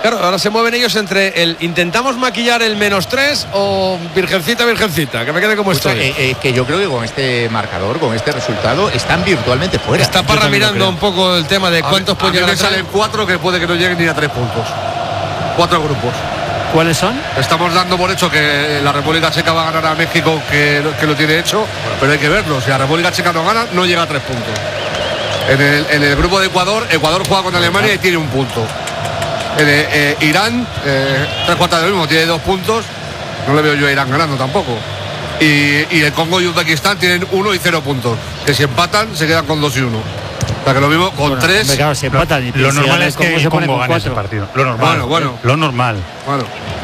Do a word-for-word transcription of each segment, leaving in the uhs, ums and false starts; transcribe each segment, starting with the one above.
Claro, ahora se mueven ellos entre el intentamos maquillar el menos tres o virgencita, virgencita, que me quede como pues estoy. Eh, eh, que yo creo que con este marcador, con este resultado, están virtualmente fuera. Está Parra mirando un poco el tema de a cuántos pueden llegar. Salen cuatro que puede que no lleguen ni a tres puntos. Cuatro grupos. ¿Cuáles son? Estamos dando por hecho que la República Checa va a ganar a México, que, que lo tiene hecho, pero hay que verlo. Si la República Checa no gana, no llega a tres puntos. En el, en el grupo de Ecuador, Ecuador juega con Alemania y tiene un punto. En el, eh, Irán, eh, tres cuartas de lo mismo, tiene dos puntos. No le veo yo a Irán ganando tampoco. Y, y el Congo y Uzbekistán tienen uno y cero puntos. Que si empatan, se quedan con dos y uno. O sea que lo mismo con bueno, tres. Claro, si empatan, lo, lo normal es que el Congo gane ese partido. Lo normal. Bueno, bueno. Lo normal. Bueno.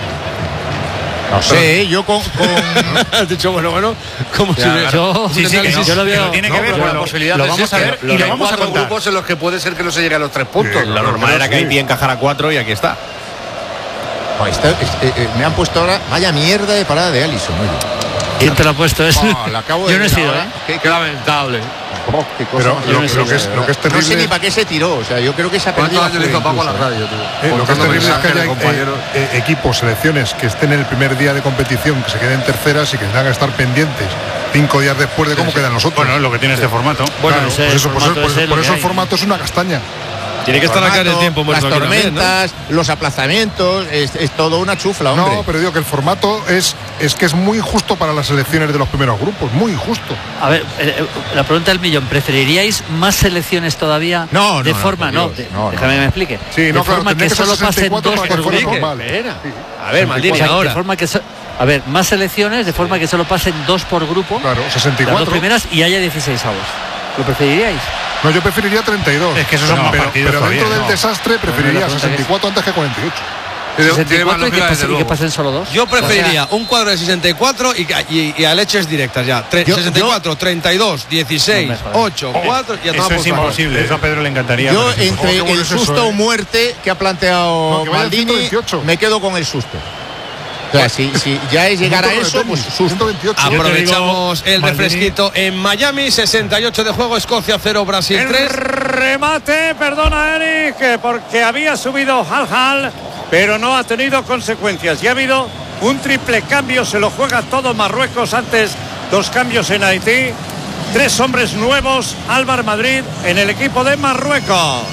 No sé, yo con. con... Has dicho, bueno, bueno, como ya, si yo, sí, sí, que no, yo lo veo. Tiene que no, ver con la posibilidad. Lo vamos a ver y lo vamos a contar. Grupos en los que puede ser que no se llegue a los tres puntos. Sí, lo normal era que Haití encajara cuatro y aquí está. No, está, es, eh, eh, me han puesto ahora. Vaya mierda de parada de Alisson. ¿Quién te lo ha puesto eso? Oh, la acabo de yo no he sido, ¿eh? Qué, qué lamentable. Oh, qué cosa pero más lo, yo lo, no que es, lo que es terrible. No sé ni para qué se tiró. O sea, yo creo que se ha perdido. ¿Cuántos años le hizo Paco a la radio, tío? Eh, lo que es terrible es que haya eh, eh, equipos, selecciones que estén en el primer día de competición, que se queden terceras y que tengan que estar pendientes cinco días después de cómo quedan los otros. Bueno, es lo que tiene este formato. Bueno, claro, pues eso, pues, formato pues, es por eso el hay. formato es una castaña. Tiene que estar acá en el tiempo muerto. Las tormentas, también, ¿no? los aplazamientos, es, es todo una chufla, hombre. No, pero digo que el formato es, es que es muy injusto para las selecciones de los primeros grupos, muy injusto. A ver, eh, la pregunta del millón, ¿preferiríais más selecciones todavía? No, no, de no, forma, no, no, de, no, déjame no. que me explique. Sí, de no, claro, forma que, que solo pasen dos para que por fuera grupo. normal. A ver, Maldini, O sea, ahora. de forma que so- a ver, más selecciones, de forma que solo pasen dos por grupo. Claro, sesenta y Las cuatro. dos primeras y haya dieciséis avos. ¿Lo preferiríais? No, yo preferiría treinta y dos. Es que esos son pero, más pero, partidos pero dentro todavía, del ¿no? desastre preferiría Bueno, sesenta y cuatro antes que cuarenta y ocho. Tiene, tiene sesenta y más cuatro y que, lógica, pase- desde y que luego. pasen solo dos. Yo preferiría un cuadro de sesenta y cuatro y, y, y a leches directas ya. Tre- Yo- sesenta y cuatro, treinta y dos, dieciséis, No me jodas. ocho, cuatro y a tomar Eso por es saco. imposible. Eso a Pedro le encantaría. Yo, pero es entre qué bueno el es eso, susto eh. o muerte que ha planteado No, que vaya Maldini, ciento veintiocho. me quedo con el susto. O sea, si, si ya es llegar a eso, pues susto. ciento veintiocho. Aprovechamos el Maldini. refresquito en Miami. Sesenta y ocho de juego, Escocia cero, Brasil El tres. remate, perdona Eric, porque había subido Hal Hal, pero no ha tenido consecuencias. Y ha habido un triple cambio, se lo juega todo Marruecos. Antes dos cambios en Haití. Tres hombres nuevos, Álvaro Madrid en el equipo de Marruecos.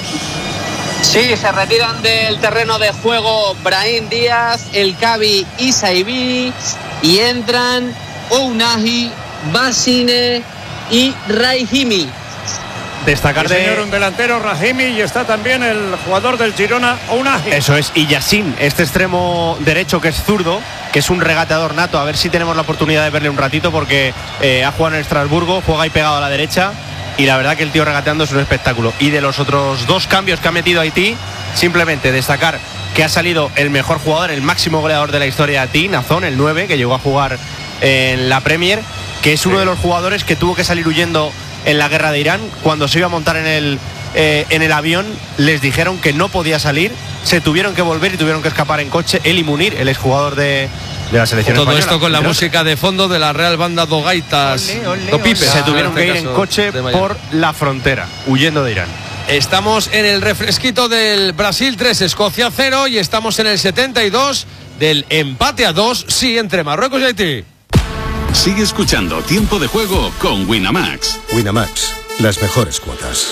Sí, se retiran del terreno de juego Brahim Díaz, El Kabi y Saibi, y entran Ounahi, Basine y Raihimi. Destacar Sí, señor, de... un delantero Rahimi, y está también el jugador del Girona, Ounahi. Eso es, y Yassin, este extremo derecho que es zurdo, que es un regateador nato. A ver si tenemos la oportunidad de verle un ratito, porque eh, ha jugado en Estrasburgo, juega ahí pegado a la derecha, y la verdad que el tío regateando es un espectáculo. Y de los otros dos cambios que ha metido Haití, simplemente destacar que ha salido el mejor jugador, el máximo goleador de la historia de Haití, Nazón, el nueve, que llegó a jugar en la Premier, que es uno sí. de los jugadores que tuvo que salir huyendo en la guerra de Irán. Cuando se iba a montar en el, eh, en el avión, les dijeron que no podía salir, se tuvieron que volver y tuvieron que escapar en coche. Él y Munir, el exjugador de, de la selección Todo española. esto con la música de fondo de la Real Banda do Gaitas Olé, olé, do Pipe. olé. Se tuvieron En este que ir en caso, coche de Miami. por la frontera, huyendo de Irán. Estamos en el refresquito del Brasil tres, Escocia cero, y estamos en el setenta y dos del empate a dos, sí, entre Marruecos y Haití. Sigue escuchando Tiempo de Juego con Winamax. Winamax, las mejores cuotas.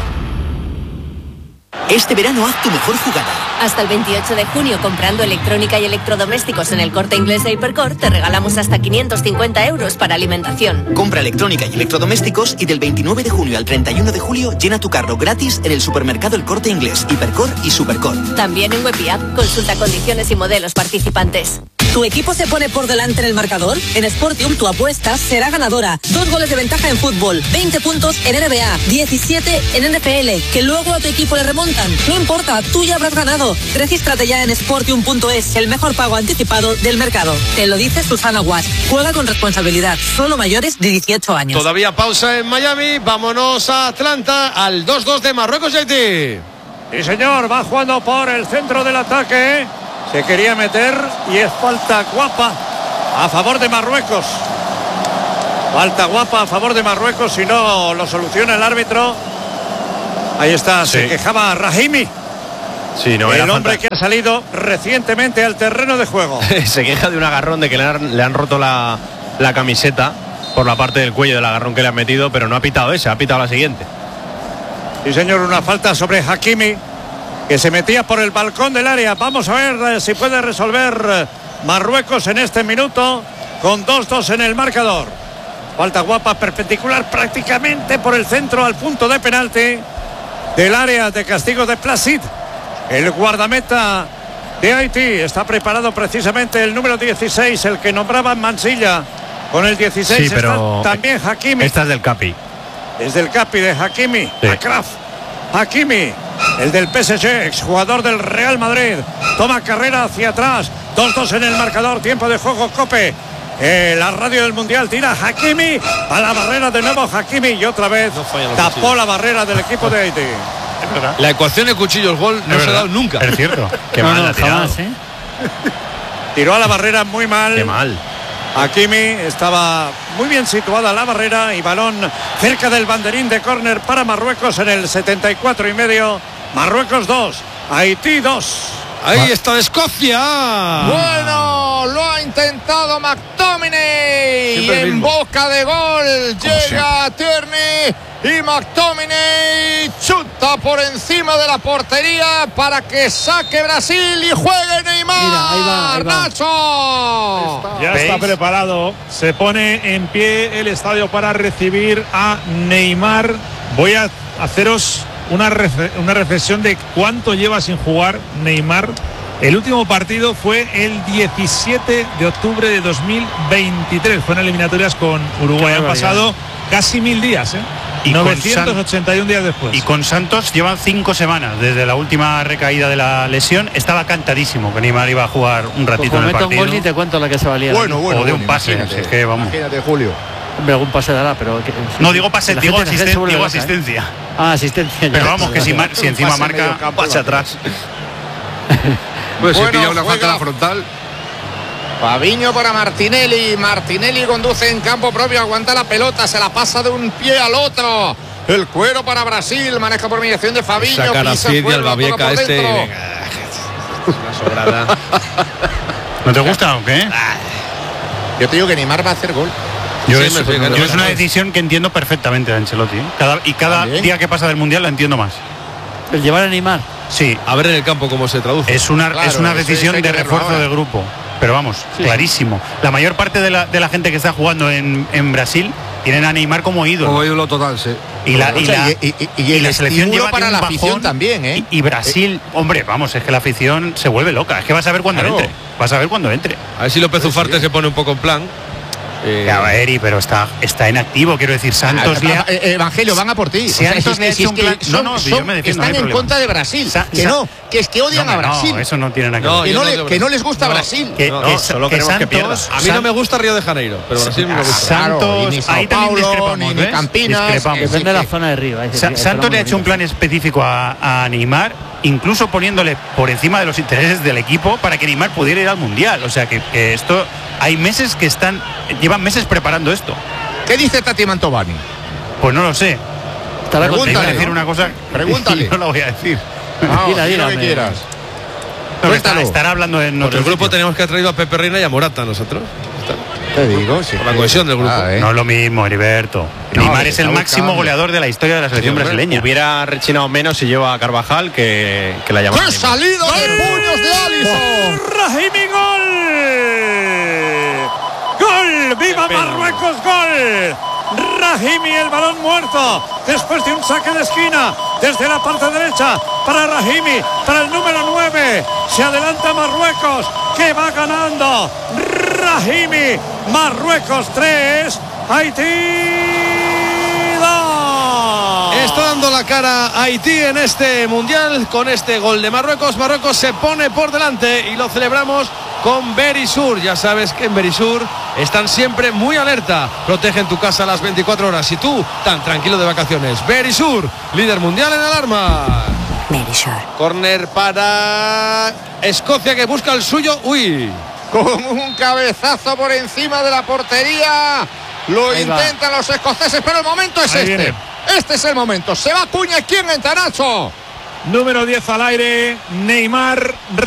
Este verano haz tu mejor jugada. Hasta el veintiocho de junio, comprando electrónica y electrodomésticos en el Corte Inglés de Hipercor, te regalamos hasta quinientos cincuenta euros para alimentación. Compra electrónica y electrodomésticos y del veintinueve de junio al treinta y uno de julio llena tu carro gratis en el supermercado El Corte Inglés, Hipercor y Supercor. También en web y app, consulta condiciones y modelos participantes. ¿Tu equipo se pone por delante en el marcador? En Sportium tu apuesta será ganadora. Dos goles de ventaja en fútbol, veinte puntos en N B A, diecisiete en N F L, que luego a tu equipo le remontan. No importa, tú ya habrás ganado. Regístrate ya en sportium punto es, el mejor pago anticipado del mercado. Te lo dice Susana Guas. Juega con responsabilidad, solo mayores de dieciocho años. Todavía pausa en Miami, vámonos a Atlanta, al dos dos de Marruecos y Haití. Sí, señor, va jugando por el centro del ataque. Se quería meter y es falta guapa a favor de Marruecos. Falta guapa a favor de Marruecos, si no lo soluciona el árbitro. Ahí está, sí. Se quejaba Rahimi. Sí, no, el hombre falta. que ha salido recientemente al terreno de juego. Se queja de un agarrón, de que le han, le han roto la, la camiseta por la parte del cuello del agarrón que le han metido, pero no ha pitado esa, ha pitado la siguiente. Sí, señor, una falta sobre Hakimi, que se metía por el balcón del área. Vamos a ver eh, si puede resolver eh, Marruecos en este minuto, con dos dos en el marcador. Falta guapa, perpendicular prácticamente por el centro al punto de penalti del área de castigo de Placid. El guardameta de Haití está preparado precisamente el número dieciséis, el que nombraba Mansilla. Con el dieciséis sí, pero está también Hakimi. Esta es del Capi. Es del Capi de Hakimi. Sí. Akraf Hakimi, el del P S G, exjugador del Real Madrid. Toma carrera hacia atrás. dos dos en el marcador. Tiempo de juego, Cope. Eh, la radio del Mundial tira Hakimi a la barrera de nuevo. Hakimi y otra vez no tapó cuchillos. La barrera del equipo de Haití. La ecuación de cuchillos gol no se ha dado nunca. Es cierto. Qué no, mal no, ha tirado. jamás, ¿eh? Tiró a la barrera muy mal. Qué mal. Hakimi estaba muy bien situada la barrera y balón cerca del banderín de córner para Marruecos en el setenta y cuatro y medio. Marruecos dos, Haití dos. Ahí está Escocia. Bueno, lo ha intentado McTominay y en boca de gol llega Tierney y McTominay chuta por encima de la portería para que saque Brasil y juegue Neymar. Mira, ahí va, ahí va. Nacho. Ya está preparado, se pone en pie el estadio para recibir a Neymar. Voy a haceros una, ref- una reflexión de cuánto lleva sin jugar Neymar. El último partido fue el diecisiete de octubre de dos mil veintitrés, fue en eliminatorias con Uruguay. Han pasado casi mil días, ¿eh? Y novecientos ochenta y uno días después. Y con Santos llevan cinco semanas desde la última recaída de la lesión. Estaba cantadísimo que Neymar iba a jugar un ratito pues en el partido. Un gol ni te cuento la que se valía. Bueno, bueno, o de bueno, un pase, no sé, es que vamos. Imagínate, Julio. Hombre, algún pase dará, pero que, no digo pase, digo, gente, asisten, digo loca, asistencia. ¿eh? Ah, asistencia. Pero vamos, que si, mar, si encima marca, pase atrás. Pues bueno, se pilla una juega falta a la frontal. Fabiño para Martinelli. Martinelli conduce en campo propio, aguanta la pelota, se la pasa de un pie al otro. El cuero para Brasil, maneja por mediación de Fabiño. Sacar a Cid y al Babieca este. Una sobrada. ¿No te gusta o qué? Yo te digo que Neymar va a hacer gol. Yo, Sí, es, me explico, yo no, es no, una no. decisión que entiendo perfectamente de Ancelotti, ¿eh? Cada, y cada ¿También? día que pasa del Mundial la entiendo más. El llevar a Neymar. Sí, A ver en el campo cómo se traduce. es una, Claro, es una eso decisión hay que de verlo refuerzo ahora. de grupo. Pero vamos, Sí. clarísimo. La mayor parte de la, de la gente que está jugando en, en Brasil tienen a Neymar como ídolo. Como ídolo total, sí. Y la, y O sea, la, y- y- y- y y el la selección estímulo lleva para de un la bajón, afición también, ¿eh? Y, y Brasil, hombre, vamos, es que la afición se vuelve loca. Es que vas a ver cuando Claro. entre. Vas a ver cuando entre. A ver si López Ufarte se pone un poco en plan. Eh, A ver, Eri, pero está, está en activo, quiero decir, Santos Ah, le ha- eh, eh, Evangelio, van a por ti. O sea, Santos si le ha es que- hecho un si es plan- que No, son- no, si yo son- me defiendo, no están hay en problema. contra de Brasil. Sa- que sa- no, que es que odian No, a no, Brasil. eso no tiene nada que No, ver. que, yo no no le- odio que no Brasil. les gusta No, Brasil. que- No, que no, Sa- solo que queremos que Santos- pierda. a mí no me gusta Río de Janeiro, pero Brasil me gusta. Santos, Claro, y ni Sao ahí también Paulo, discrepamos, ni- ni ¿ves? Campinas. Discrepamos. Es Depende de la que- zona de Río. Hay- Sa- hay Santos zonas le ha hecho un bonitas. plan específico a, a Neymar, incluso poniéndole por encima de los intereses del equipo para que Neymar pudiera ir al Mundial. O sea que, que esto, hay meses que están, llevan meses preparando esto. ¿Qué dice Tati Mantovani? Pues no lo sé. Estará Te iba a Pregúntale, decir ¿no? una cosa. Pregúntale. y no la voy a decir. Ah, Dila, di dila, lo que me- quieras. No, que está- Cuéntalo. estará hablando en Por otro el grupo sitio. tenemos que haber traído a Pepe Reina y a Morata nosotros. Te digo, sí. Por la cohesión del grupo. Ah, ¿eh? No es lo mismo, Heriberto. No, Neymar que es el está máximo buscando. goleador de la historia de la selección Hombre, brasileña. Hubiera rechinado menos si lleva a Carvajal que, que la llamada. ¡Qué salido de puños de Alisson! Rahimi, gol. Gol, viva Marruecos, gol. Rahimi, el balón muerto después de un saque de esquina desde la parte derecha para Rahimi, para el número nueve. Se adelanta Marruecos, que va ganando. Rahimi, Marruecos tres, Haití dos. Está dando la cara Haití en este mundial con este gol de Marruecos. Marruecos se pone por delante y lo celebramos con Berisur. Ya sabes que en Berisur están siempre muy alerta. Protegen tu casa a las veinticuatro horas y tú tan tranquilo de vacaciones. Berisur, líder mundial en alarma. Berisur. Corner para Escocia, que busca el suyo. Uy. Con un cabezazo por encima de la portería. Lo Ahí va. intentan los escoceses, pero el momento es Ahí este. viene. Este es el momento. Se va Cuña. ¿Quién entra, Nacho? Número diez al aire, Neymar.